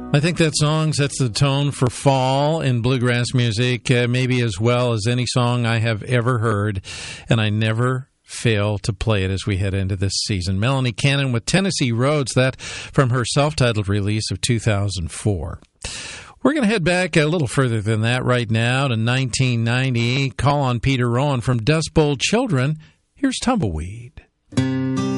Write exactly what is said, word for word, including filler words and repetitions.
I think that song sets the tone for fall in bluegrass music, uh, maybe as well as any song I have ever heard, and I never fail to play it as we head into this season. Melanie Cannon with Tennessee Roads, that from her self-titled release of two thousand four. We're going to head back a little further than that right now to nineteen ninety. Call on Peter Rowan from Dust Bowl Children. Here's Tumbleweed.